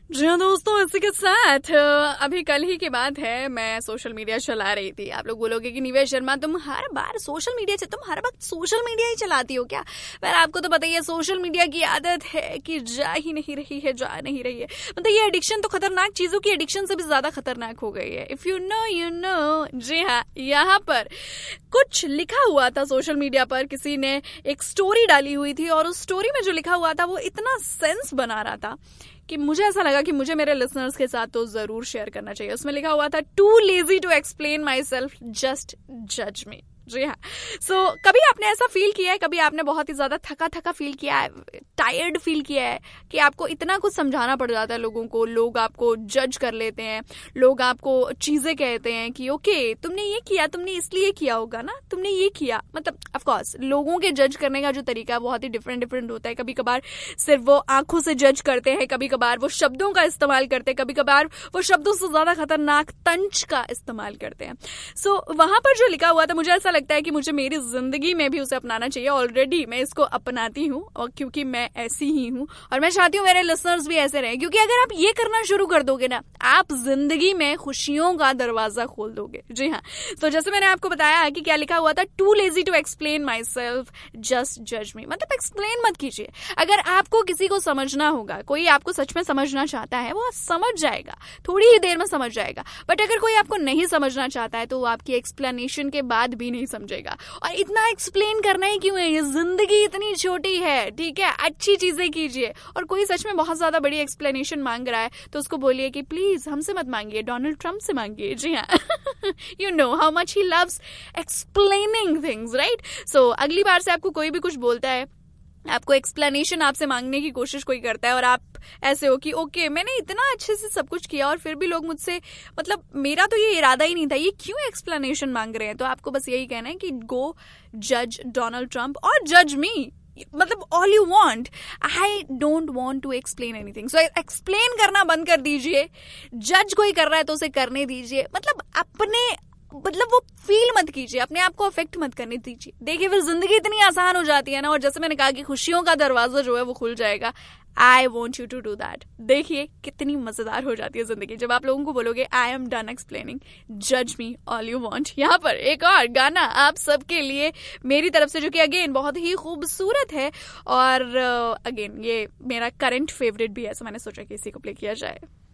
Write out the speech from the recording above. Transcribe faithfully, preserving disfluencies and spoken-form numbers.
जी हाँ दोस्तों, इसी के साथ अभी कल ही की बात है, मैं सोशल मीडिया चला रही थी। आप लोग बोलोगे कि निवेश शर्मा तुम हर बार सोशल मीडिया से तुम हर वक्त सोशल मीडिया ही चलाती हो क्या? पर आपको तो पता ही है सोशल मीडिया की आदत है कि जा ही नहीं रही है, जा नहीं रही है। मतलब ये एडिक्शन तो खतरनाक चीजों की एडिक्शन से भी ज्यादा खतरनाक हो गई है। If you know you know. जी हाँ, यहाँ पर कुछ लिखा हुआ था सोशल मीडिया पर, किसी ने एक स्टोरी डाली हुई थी और उस स्टोरी में जो लिखा हुआ था वो इतना सेंस बना रहा था कि मुझे ऐसा लगा कि मुझे मेरे लिसनर्स के साथ तो जरूर शेयर करना चाहिए। उसमें लिखा हुआ था, too lazy to explain my self, just जज मी। जी हाँ, सो so, कभी आपने ऐसा फील किया है, कभी आपने बहुत ही ज्यादा थका थका फील किया है, टायर्ड फील किया है कि आपको इतना कुछ समझाना पड़ जाता है लोगों को, लोग आपको जज कर लेते हैं, लोग आपको चीजें कहते हैं कि ओके तुमने ये किया, तुमने इसलिए किया होगा ना, तुमने ये किया। मतलब ऑफ कोर्स लोगों के जज करने का जो तरीका है बहुत ही डिफरेंट डिफरेंट होता है। कभी कभार सिर्फ वो आंखों से जज करते हैं, कभी कभार वो शब्दों का इस्तेमाल करते हैं, कभी कभार वो शब्दों से ज्यादा खतरनाक तंज का इस्तेमाल करते हैं। सो so, वहां पर जो लिखा हुआ था, मुझे ऐसा लगता है कि मुझे मेरी जिंदगी में भी उसे अपनाना चाहिए। ऑलरेडी मैं इसको अपनाती हूँ और क्योंकि मैं ऐसी ही हूँ और मैं चाहती हूँ मेरे लिसनर्स भी ऐसे रहें, क्योंकि अगर आप ये करना शुरू कर दोगे ना, आप जिंदगी में खुशियों का दरवाजा खोल दोगे। जी हाँ, तो जैसे मैंने आपको बताया कि क्या लिखा हुआ था, too lazy to explain my self, just जज मी। मतलब एक्सप्लेन मत कीजिए। अगर आपको किसी को समझना होगा, कोई आपको सच में समझना चाहता है, वो समझ जाएगा, थोड़ी ही देर में समझ जाएगा। बट अगर कोई आपको नहीं समझना चाहता है तो वो आपकी एक्सप्लेनेशन के बाद भी नहीं समझेगा। और इतना एक्सप्लेन करना ही क्यों है, ये जिंदगी इतनी छोटी है, ठीक है, अच्छी चीजें कीजिए। और कोई सच में बहुत ज्यादा बड़ी एक्सप्लेनेशन मांग रहा है तो उसको बोलिए कि प्लीज हमसे मत मांगिए, डोनाल्ड ट्रंप से मांगिए। जी हाँ, you know how much he loves explaining things, right? सो अगली बार से आपको कोई भी कुछ बोलता है, आपको एक्सप्लेनेशन आपसे मांगने की कोशिश कोई करता है और आप ऐसे हो कि ओके मैंने इतना अच्छे से सब कुछ किया और फिर भी लोग मुझसे, मतलब मेरा तो ये इरादा ही नहीं था, ये क्यों एक्सप्लेनेशन मांग रहे हैं? तो आपको बस यही कहना है कि गो जज डोनाल्ड ट्रंप और जज मी। मतलब all you want, I don't want to explain anything. So explain करना बंद कर दीजिए। जज कोई कर रहा है तो उसे करने दीजिए। मतलब अपने मतलब वो फील मत कीजिए, अपने आप को अफेक्ट मत करने दीजिए। देखिए फिर जिंदगी इतनी आसान हो जाती है ना, और जैसे मैंने कहा कि खुशियों का दरवाजा जो है वो खुल जाएगा। I want you to do that. देखिए कितनी मजेदार हो जाती है जिंदगी जब आप लोगों को बोलोगे आई एम डन एक्सप्लेनिंग, जज मी ऑल यू वॉन्ट। यहाँ पर एक और गाना आप सबके लिए मेरी तरफ से, जो कि अगेन बहुत ही खूबसूरत है और अगेन uh, ये मेरा करंट फेवरेट भी है, तो मैंने सोचा कि इसी को प्ले किया जाए।